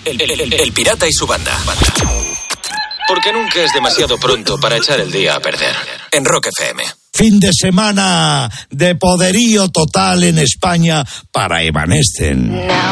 El pirata y su banda. Porque nunca es demasiado pronto para echar el día a perder. En Rock FM. Fin de semana de poderío total en España para Evanescence.